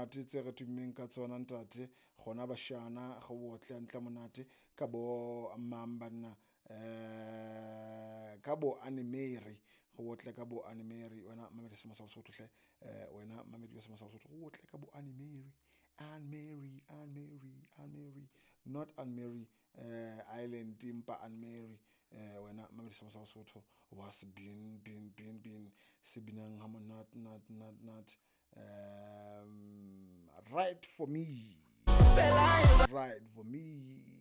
party tse re tummeng ka tsona ntate gona bashana go botle ntla monate ka bo mambanna ka bo animeri go botle ka bo animeri wena mamedi se masa Sotho hle wena mamedi se masa Sotho go botle ka bo animeri Anne Mary not Anne Mary Island impa Anne Mary wena mamedi se masa Sotho was bin se binang ha monat right for me